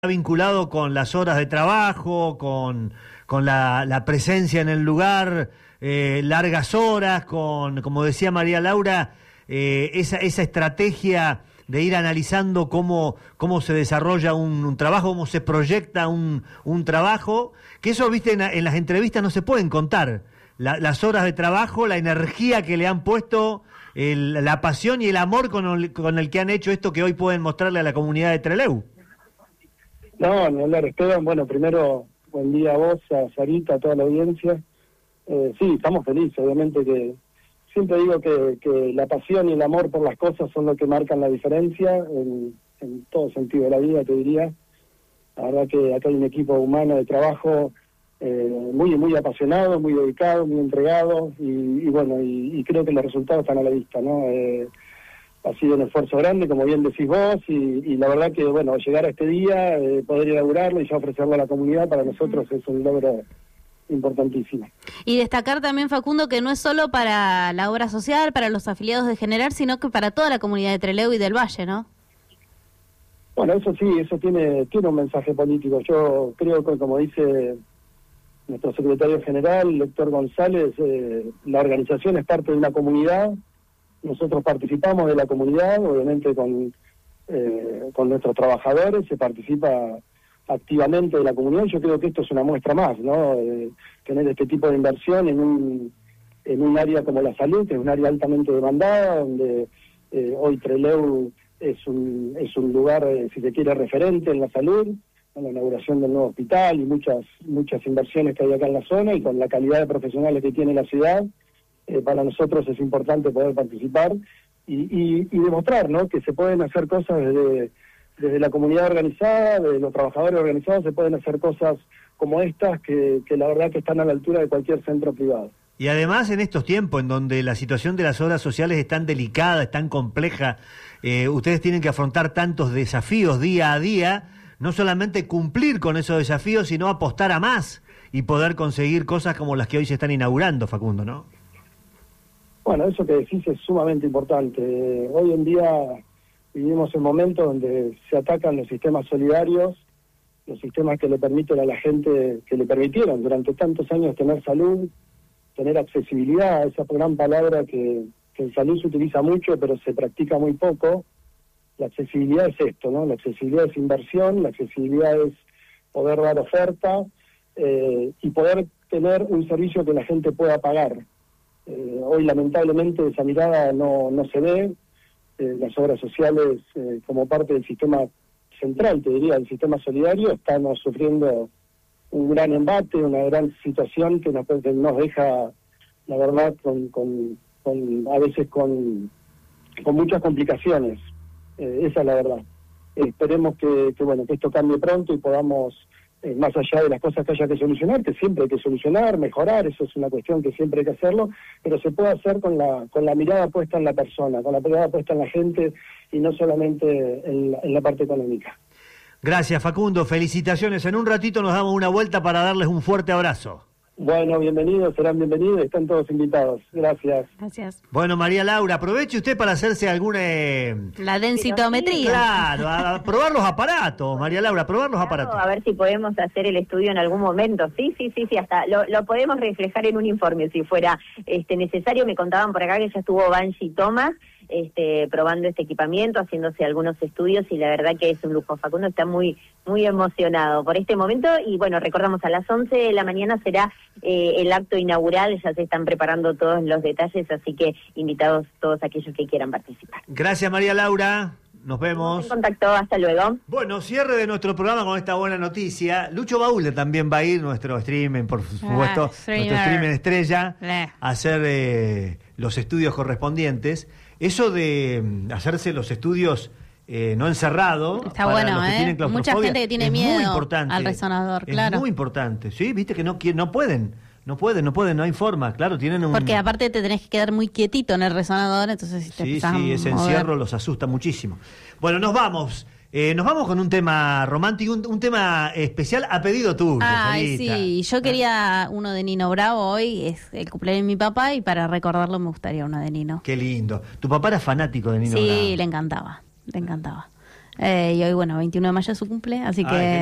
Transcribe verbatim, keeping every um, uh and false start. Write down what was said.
vinculado con las horas de trabajo, con, con la, la presencia en el lugar, eh, largas horas, con, como decía María Laura, eh, esa, esa estrategia de ir analizando cómo, cómo se desarrolla un, un trabajo, cómo se proyecta un, un trabajo, que eso, viste, en, en las entrevistas no se pueden contar. La, las horas de trabajo, la energía que le han puesto, el, la pasión y el amor con el, con el que han hecho esto que hoy pueden mostrarle a la comunidad de Trelew. No, ni hablar, Esteban. Bueno, primero, buen día a vos, a Sarita, a toda la audiencia. Eh, sí, estamos felices, obviamente que siempre digo que, que la pasión y el amor por las cosas son lo que marcan la diferencia en, en todo sentido de la vida, te diría. La verdad que acá hay un equipo humano de trabajo eh, muy muy apasionado, muy dedicado, muy entregado y, y bueno, y, y creo que los resultados están a la vista, ¿no? Eh, ha sido un esfuerzo grande, como bien decís vos, y, y la verdad que, bueno, llegar a este día, eh, poder inaugurarlo y ya ofrecerlo a la comunidad, para nosotros es un logro importantísimo. Y destacar también, Facundo, que no es solo para la obra social, para los afiliados de Generar, sino que para toda la comunidad de Trelew y del Valle, ¿no? Bueno, eso sí, eso tiene, tiene un mensaje político. Yo creo que, como dice nuestro secretario general, el doctor González, eh, la organización es parte de una comunidad. Nosotros participamos de la comunidad, obviamente con, eh, con nuestros trabajadores, se participa activamente de la comunidad. Yo creo que esto es una muestra más, ¿no? Eh, tener este tipo de inversión en un, en un área como la salud, que es un área altamente demandada, donde eh, hoy Trelew es un, es un lugar, eh, si se quiere, referente en la salud, con la inauguración del nuevo hospital y muchas, muchas inversiones que hay acá en la zona, y con la calidad de profesionales que tiene la ciudad. Eh, para nosotros es importante poder participar y, y, y demostrar, ¿no?, que se pueden hacer cosas desde, desde la comunidad organizada, de los trabajadores organizados, se pueden hacer cosas como estas que, que la verdad que están a la altura de cualquier centro privado. Y además, en estos tiempos en donde la situación de las obras sociales es tan delicada, es tan compleja, eh, ustedes tienen que afrontar tantos desafíos día a día, no solamente cumplir con esos desafíos, sino apostar a más y poder conseguir cosas como las que hoy se están inaugurando, Facundo, ¿no? Bueno, eso que decís es sumamente importante. Eh, hoy en día vivimos en momentos donde se atacan los sistemas solidarios, los sistemas que le permiten a la gente, que le permitieron durante tantos años tener salud, tener accesibilidad, esa gran palabra que, que en salud se utiliza mucho pero se practica muy poco. La accesibilidad es esto, ¿no? La accesibilidad es inversión, la accesibilidad es poder dar oferta eh, y poder tener un servicio que la gente pueda pagar. Eh, hoy lamentablemente esa mirada no, no se ve. Eh, las obras sociales, eh, como parte del sistema central, te diría, del sistema solidario, estamos sufriendo un gran embate, una gran situación que nos, que nos deja, la verdad, con, con, con a veces con, con muchas complicaciones. Eh, esa es la verdad. Eh, esperemos que, que, bueno, que esto cambie pronto y podamos, Eh, más allá de las cosas que haya que solucionar, que siempre hay que solucionar, mejorar, eso es una cuestión que siempre hay que hacerlo, pero se puede hacer con la con la mirada puesta en la persona, con la mirada puesta en la gente y no solamente en la, en la parte económica. Gracias, Facundo, felicitaciones. En un ratito nos damos una vuelta para darles un fuerte abrazo. Bueno, bienvenidos, serán bienvenidos, están todos invitados. Gracias. Gracias. Bueno, María Laura, aproveche usted para hacerse alguna... Eh... La densitometría. Claro, a, a probar los aparatos, María Laura, probar los Claro, aparatos. a ver si podemos hacer el estudio en algún momento. Sí, sí, sí, sí, hasta lo, lo podemos reflejar en un informe si fuera este necesario. Me contaban por acá que ya estuvo Banji Thomas este, probando este equipamiento, haciéndose algunos estudios, y la verdad que es un lujo. Facundo está muy muy emocionado por este momento, y bueno, recordamos, a las once de la mañana será eh, el acto inaugural, ya se están preparando todos los detalles, así que invitados todos aquellos que quieran participar. Gracias, María Laura. Nos vemos. En contacto, hasta luego. Bueno, cierre de nuestro programa con esta buena noticia. Lucho Baúle también va a ir, nuestro streaming, por supuesto, Ah, streamer. nuestro streaming estrella, Eh. a hacer eh, los estudios correspondientes. Eso de mm, hacerse los estudios eh, no encerrado. Está para bueno, los que ¿eh? tienen claustrofobia, Mucha gente que tiene es miedo muy importante, al resonador, claro. Es muy importante, ¿sí? Viste que no, que no pueden, no pueden, no pueden, no hay forma, claro, tienen un... Porque aparte te tenés que quedar muy quietito en el resonador, entonces si te Sí, empezás sí, a ese mover. encierro los asusta muchísimo. Bueno, nos vamos. Eh, nos vamos con un tema romántico, un, un tema especial a pedido tuyo, Ay, Sarita. sí, yo quería uno de Nino Bravo hoy, es el cumpleaños de mi papá, y para recordarlo me gustaría uno de Nino. Qué lindo. Tu papá era fanático de Nino Sí, Bravo. le encantaba, le encantaba. Eh, y hoy, bueno, veintiuno de mayo es su cumple, así Ay, que... qué